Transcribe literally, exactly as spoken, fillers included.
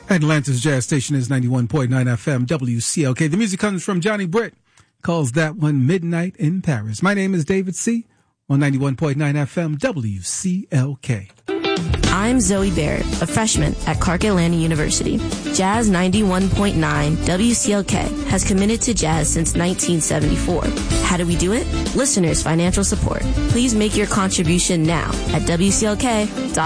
Atlanta's Jazz Station is ninety-one point nine F M, W C L K. The music comes from Johnny Britt, calls that one Midnight in Paris. My name is David C. on ninety-one point nine F M, W C L K. I'm Zoe Barrett, a freshman at Clark Atlanta University. Jazz ninety-one point nine W C L K has committed to jazz since nineteen seventy-four. How do we do it? Listeners' financial support. Please make your contribution now at W C L K dot